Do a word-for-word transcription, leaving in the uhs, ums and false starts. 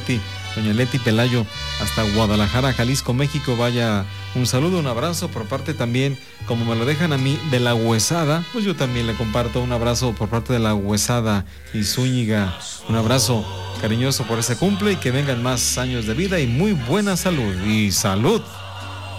Leti, doña Leti Pelayo, hasta Guadalajara, Jalisco, México. Vaya, un saludo, un abrazo por parte también, como me lo dejan a mí, de La Huesada, pues yo también le comparto un abrazo por parte de La Huesada y Zúñiga. Un abrazo cariñoso por ese cumple y que vengan más años de vida y muy buena salud. Y salud.